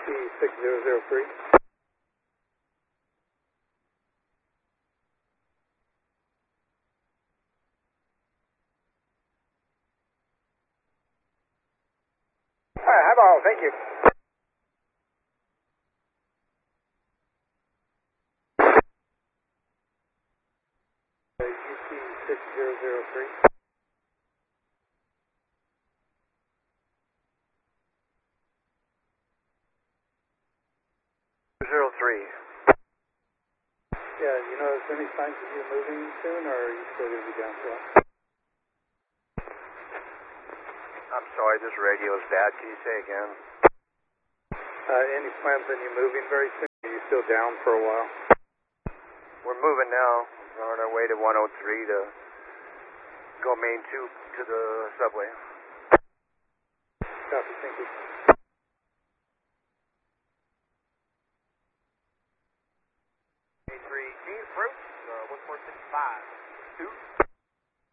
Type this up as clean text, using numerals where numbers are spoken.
UC6003. Highball, thank you. UC6003. 03. Yeah, you notice any signs of you moving soon, or are you still going to be down south? I'm sorry, this radio is bad. Can you say again? Any plans on you moving very soon? Are you still down for a while? We're moving now. We're on our way to 103 to go main 2 to the subway. Copy, thank you. A3 G approach, 1465. 2.